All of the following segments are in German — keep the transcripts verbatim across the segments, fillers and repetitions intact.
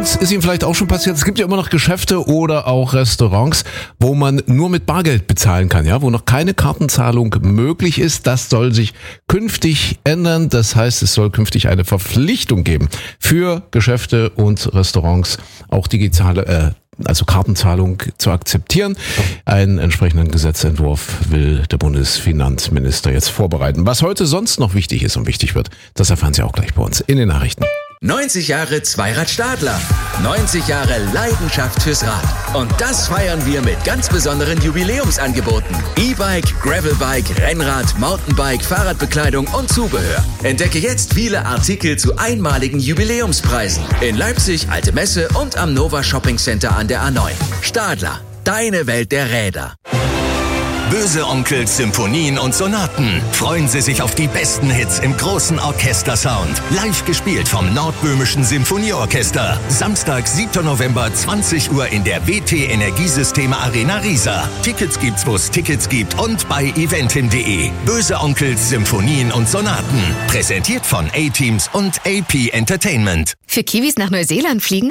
Und ist Ihnen vielleicht auch schon passiert, es gibt ja immer noch Geschäfte oder auch Restaurants, wo man nur mit Bargeld bezahlen kann, ja, wo noch keine Kartenzahlung möglich ist. Das soll sich künftig ändern. Das heißt, es soll künftig eine Verpflichtung geben für Geschäfte und Restaurants, auch digitale, äh, also Kartenzahlung zu akzeptieren. Einen entsprechenden Gesetzentwurf will der Bundesfinanzminister jetzt vorbereiten. Was heute sonst noch wichtig ist und wichtig wird, das erfahren Sie auch gleich bei uns in den Nachrichten. neunzig Jahre Zweirad-Stadler. neunzig Jahre Leidenschaft fürs Rad. Und das feiern wir mit ganz besonderen Jubiläumsangeboten. E-Bike, Gravelbike, Rennrad, Mountainbike, Fahrradbekleidung und Zubehör. Entdecke jetzt viele Artikel zu einmaligen Jubiläumspreisen. In Leipzig, Alte Messe und am Nova Shopping Center an der A neun. Stadler, deine Welt der Räder. Böse Onkels, Symphonien und Sonaten. Freuen Sie sich auf die besten Hits im großen Orchestersound. Live gespielt vom Nordböhmischen Symphonieorchester. Samstag, siebter November, zwanzig Uhr in der W T Energiesysteme Arena Riesa. Tickets gibt's, wo es Tickets gibt und bei eventim punkt de. Böse Onkels, Symphonien und Sonaten. Präsentiert von A-Teams und A P Entertainment. Für Kiwis nach Neuseeland fliegen?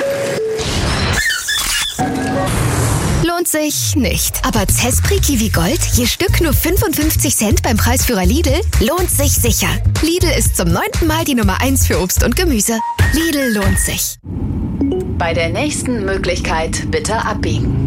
Lohnt sich nicht. Aber Zespri Kiwi Gold, je Stück nur fünfundfünfzig Cent beim Preisführer Lidl, lohnt sich sicher. Lidl ist zum neunten Mal die Nummer eins für Obst und Gemüse. Lidl lohnt sich. Bei der nächsten Möglichkeit bitte abbiegen.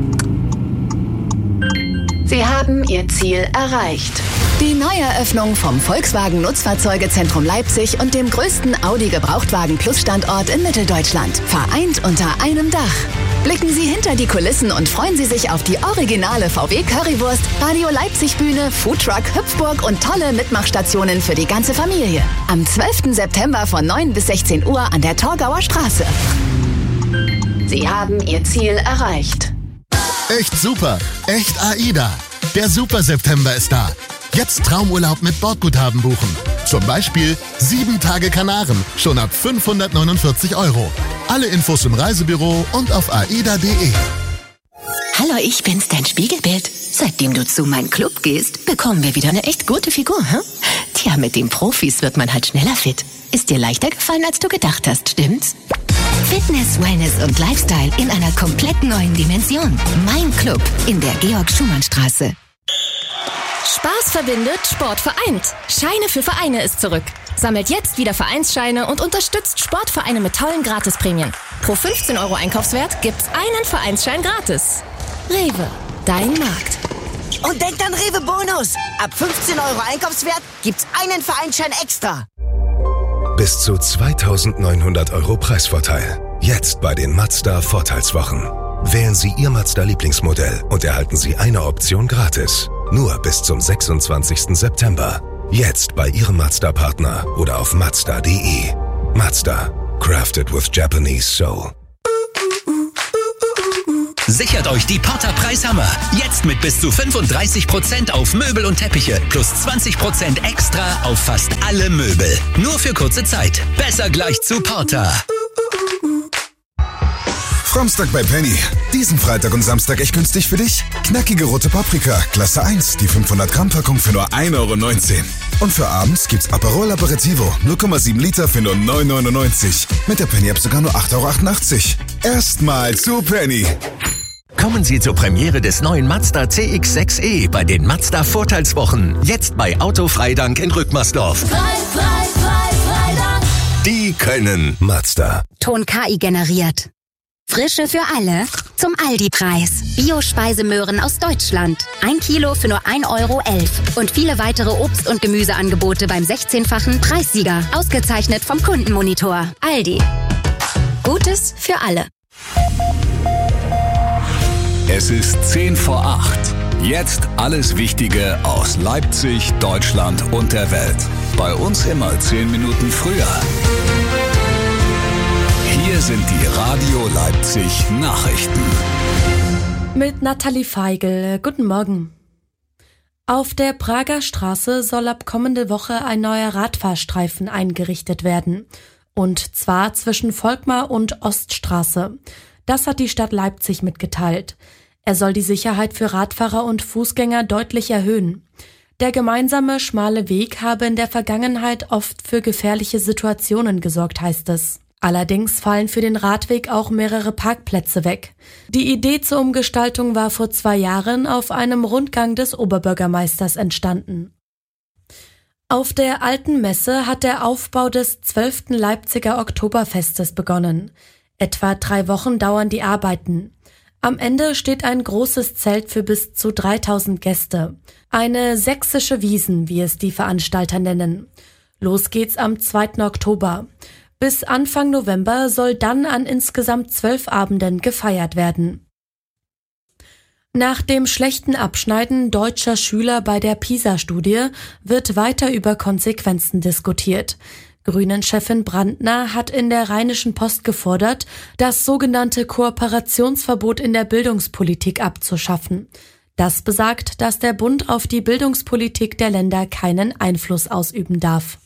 Sie haben Ihr Ziel erreicht. Die Neueröffnung vom Volkswagen Nutzfahrzeugezentrum Leipzig und dem größten Audi Gebrauchtwagen Plus Standort in Mitteldeutschland. Vereint unter einem Dach. Blicken Sie hinter die Kulissen und freuen Sie sich auf die originale V W Currywurst, Radio Leipzig Bühne, Foodtruck, Hüpfburg und tolle Mitmachstationen für die ganze Familie. Am zwölften September von neun bis sechzehn Uhr an der Torgauer Straße. Sie haben Ihr Ziel erreicht. Echt super, echt AIDA. Der Super September ist da. Jetzt Traumurlaub mit Bordguthaben buchen. Zum Beispiel sieben Tage Kanaren, schon ab fünfhundertneunundvierzig Euro. Alle Infos im Reisebüro und auf aida punkt de. Hallo, ich bin's, dein Spiegelbild. Seitdem du zu meinem Club gehst, bekommen wir wieder eine echt gute Figur, hm? Tja, mit den Profis wird man halt schneller fit. Ist dir leichter gefallen, als du gedacht hast, stimmt's? Fitness, Wellness und Lifestyle in einer komplett neuen Dimension. Mein Club in der Georg-Schumann-Straße. Spaß verbindet, Sport vereint. Scheine für Vereine ist zurück. Sammelt jetzt wieder Vereinsscheine und unterstützt Sportvereine mit tollen Gratisprämien. Pro fünfzehn Euro Einkaufswert gibt's einen Vereinsschein gratis. Rewe, dein Markt. Und denkt an Rewe Bonus. Ab fünfzehn Euro Einkaufswert gibt's einen Vereinsschein extra. Bis zu zweitausendneunhundert Euro Preisvorteil. Jetzt bei den Mazda Vorteilswochen. Wählen Sie Ihr Mazda-Lieblingsmodell und erhalten Sie eine Option gratis. Nur bis zum sechsundzwanzigsten September. Jetzt bei Ihrem Mazda-Partner oder auf mazda punkt de. Mazda. Crafted with Japanese Soul. Sichert euch die Porter Preishammer. Jetzt mit bis zu fünfunddreißig Prozent auf Möbel und Teppiche. Plus zwanzig Prozent extra auf fast alle Möbel. Nur für kurze Zeit. Besser gleich zu Porter. Samstag bei Penny. Diesen Freitag und Samstag echt günstig für dich? Knackige rote Paprika, Klasse eins, die fünfhundert Gramm Packung für nur ein Euro neunzehn. Und für abends gibt's Aperol Aperitivo, null Komma sieben Liter für nur neun Euro neunundneunzig. Mit der Penny-App sogar nur acht Euro achtundachtzig. Erstmal zu Penny. Kommen Sie zur Premiere des neuen Mazda C X sechs E bei den Mazda Vorteilswochen. Jetzt bei Autofreidank in Rückmersdorf. Frei, frei, frei, Freidank. Die können Mazda. Ton K I generiert. Frische für alle zum Aldi-Preis. Bio-Speisemöhren aus Deutschland. Ein Kilo für nur ein Euro elf. Und viele weitere Obst- und Gemüseangebote beim sechzehnfachen Preissieger. Ausgezeichnet vom Kundenmonitor. Aldi. Gutes für alle. Es ist zehn vor acht. Jetzt alles Wichtige aus Leipzig, Deutschland und der Welt. Bei uns immer zehn Minuten früher. Hier sind die Radio Leipzig Nachrichten. Mit Nathalie Feigl. Guten Morgen. Auf der Prager Straße soll ab kommende Woche ein neuer Radfahrstreifen eingerichtet werden. Und zwar zwischen Volkmar und Oststraße. Das hat die Stadt Leipzig mitgeteilt. Er soll die Sicherheit für Radfahrer und Fußgänger deutlich erhöhen. Der gemeinsame schmale Weg habe in der Vergangenheit oft für gefährliche Situationen gesorgt, heißt es. Allerdings fallen für den Radweg auch mehrere Parkplätze weg. Die Idee zur Umgestaltung war vor zwei Jahren auf einem Rundgang des Oberbürgermeisters entstanden. Auf der Alten Messe hat der Aufbau des zwölften Leipziger Oktoberfestes begonnen. Etwa drei Wochen dauern die Arbeiten. Am Ende steht ein großes Zelt für bis zu dreitausend Gäste. Eine sächsische Wiesn, wie es die Veranstalter nennen. Los geht's am zweiten Oktober. Bis Anfang November soll dann an insgesamt zwölf Abenden gefeiert werden. Nach dem schlechten Abschneiden deutscher Schüler bei der PISA-Studie wird weiter über Konsequenzen diskutiert. Grünen-Chefin Brandner hat in der Rheinischen Post gefordert, das sogenannte Kooperationsverbot in der Bildungspolitik abzuschaffen. Das besagt, dass der Bund auf die Bildungspolitik der Länder keinen Einfluss ausüben darf.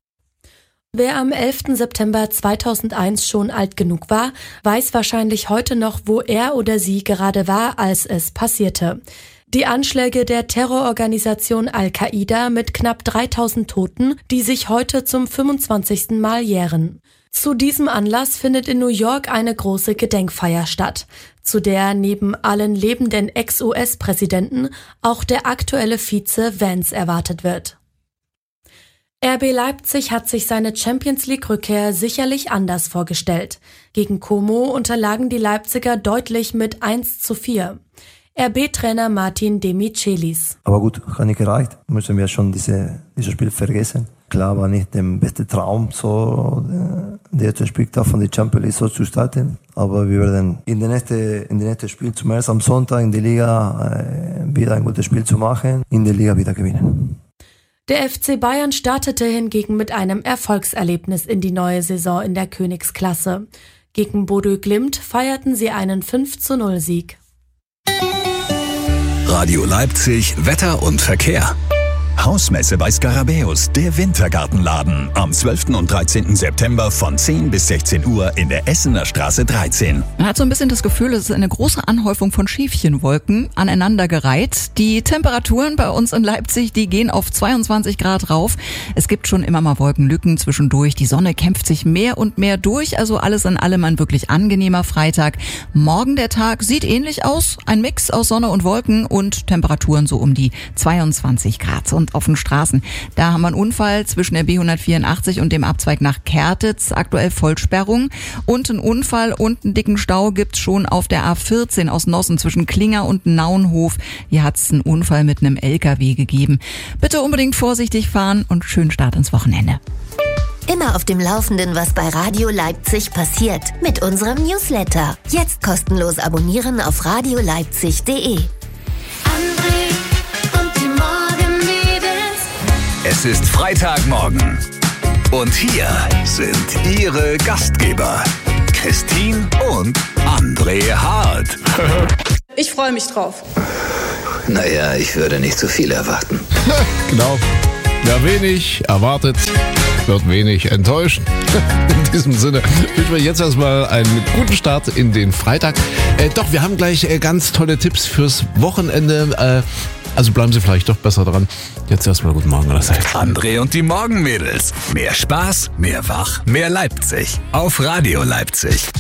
Wer am elften September zweitausendeins schon alt genug war, weiß wahrscheinlich heute noch, wo er oder sie gerade war, als es passierte. Die Anschläge der Terrororganisation Al-Qaida mit knapp dreitausend Toten, die sich heute zum fünfundzwanzigsten Mal jähren. Zu diesem Anlass findet in New York eine große Gedenkfeier statt, zu der neben allen lebenden Ex-U S-Präsidenten auch der aktuelle Vize Vance erwartet wird. R B Leipzig hat sich seine Champions-League-Rückkehr sicherlich anders vorgestellt. Gegen Como unterlagen die Leipziger deutlich mit eins zu vier. R B-Trainer Martin De Michelis. Aber gut, hat nicht gereicht. Müssen wir schon diese, dieses Spiel vergessen. Klar war nicht der beste Traum, so der erste Spieltag von der Champions League so zu starten. Aber wir werden in der nächsten, in der nächsten Spiel, zum ersten am Sonntag in der Liga, äh, wieder ein gutes Spiel zu machen, in der Liga wieder gewinnen. Der F C Bayern startete hingegen mit einem Erfolgserlebnis in die neue Saison in der Königsklasse. Gegen Bodø Glimt feierten sie einen fünf zu null Sieg. Radio Leipzig, Wetter und Verkehr. Hausmesse bei Skarabäus, der Wintergartenladen. Am zwölften und dreizehnten September von zehn bis sechzehn Uhr in der Essener Straße dreizehn. Man hat so ein bisschen das Gefühl, es ist eine große Anhäufung von Schäfchenwolken aneinandergereiht. Die Temperaturen bei uns in Leipzig, die gehen auf zweiundzwanzig Grad rauf. Es gibt schon immer mal Wolkenlücken zwischendurch. Die Sonne kämpft sich mehr und mehr durch. Also alles in allem ein wirklich angenehmer Freitag. Morgen der Tag sieht ähnlich aus. Ein Mix aus Sonne und Wolken und Temperaturen so um die zweiundzwanzig Grad. Und auf den Straßen. Da haben wir einen Unfall zwischen der B hundertvierundachtzig und dem Abzweig nach Kertitz, aktuell Vollsperrung. Und einen Unfall und einen dicken Stau gibt's schon auf der A vierzehn aus Nossen zwischen Klinger und Naunhof. Hier hat's einen Unfall mit einem L K W gegeben. Bitte unbedingt vorsichtig fahren und schönen Start ins Wochenende. Immer auf dem Laufenden, was bei Radio Leipzig passiert. Mit unserem Newsletter. Jetzt kostenlos abonnieren auf radioleipzig punkt de. Es ist Freitagmorgen. Und hier sind Ihre Gastgeber, Christine und André Hart. Ich freue mich drauf. Naja, ich würde nicht zu viel erwarten. Genau. Wer wenig erwartet, wird wenig enttäuscht. In diesem Sinne wünschen wir jetzt erstmal einen guten Start in den Freitag. Äh, doch, wir haben gleich äh, ganz tolle Tipps fürs Wochenende. Äh, Also bleiben Sie vielleicht doch besser dran. Jetzt erstmal guten Morgen allerseits. André und die Morgenmädels. Mehr Spaß, mehr Wach, mehr Leipzig. Auf Radio Leipzig.